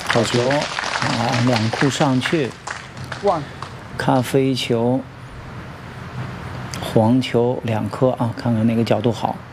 好球啊，2库上去，咖啡球、黄球2颗啊，看看哪个角度好。